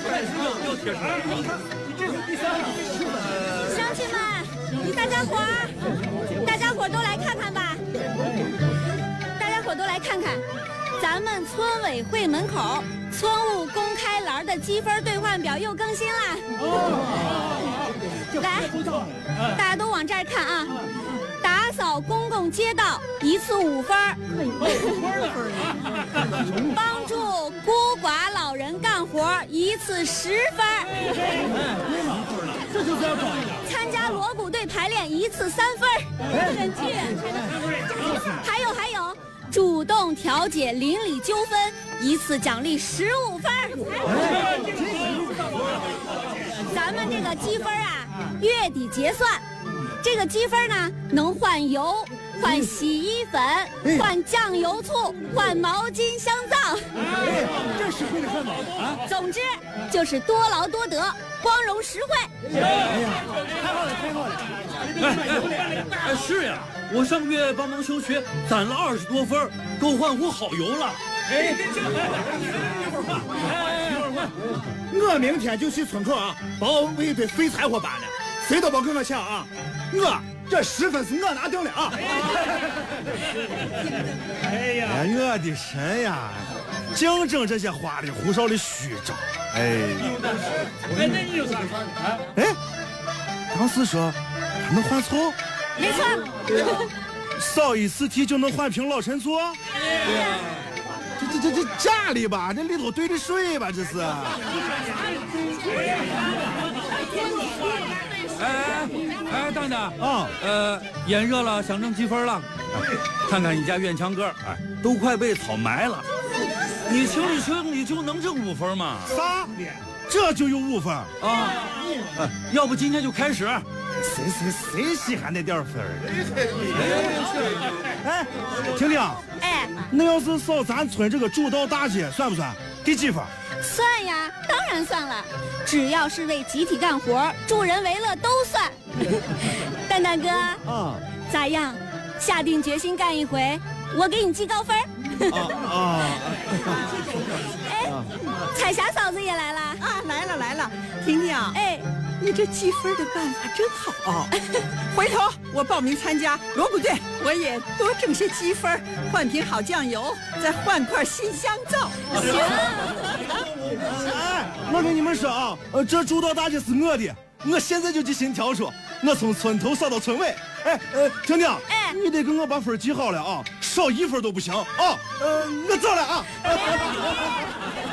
乡亲们，大家伙都来看看吧！大家伙都来看看，咱们村委会门口村务公开栏的积分兑换表又更新了。来，大家都往这儿看啊！打扫公共街道1次5分，帮助孤寡老人干活1次10分，参加锣鼓队排练1次3分，很近。还有，主动调解邻里纠纷1次奖励15分。咱们这个积分啊，月底结算。这个积分呢，能换油、换洗衣粉、换酱油醋、换毛巾香皂。 这实惠的很嘛啊！ 总之就是多劳多得，光荣实惠。 哎呀，太好了，太好了！ 哎，是呀，我上个月帮忙修学，攒了20多分，够换壶好油了。哎， 我明天就去村口啊，包围一堆废柴火办了，谁都别跟我抢啊！这10分是我拿定了啊！ 哎呀，我的神呀！净整这些花里胡哨的虚招。哎， 那你有啥说的啊？ 哎，当时说他能换醋， 没错。 扫1次地就能换瓶老陈醋？这家里吧，这里头兑的水吧，这是。 哎，蛋蛋啊， 炎热了，想挣积分了。看看你家院墙根儿，哎，都快被草埋了。你清理清理就能挣5分嘛？ 啥？这就有5分啊？要不今天就开始？ 谁稀罕那点分儿？哎，婷婷， 哎， 那要是扫咱村这个主道大街，算不算？给几分？ 算呀，当然算了，只要是为集体干活、助人为乐都算。蛋蛋哥啊， 咋样？下定决心干一回，我给你记高分。哎，彩霞嫂子也来了啊！来了，婷婷， 哎， 你这积分的办法真好。回头我报名参加锣鼓队，我也多挣些积分，换瓶好酱油，再换块新香皂。 行。 哎，我跟你们说啊，这主道大街是我的，我现在就去新条说，我从村头扫到村尾。哎，婷婷， 哎， 你得给我把分记好了啊，少1分都不行啊。我走了啊。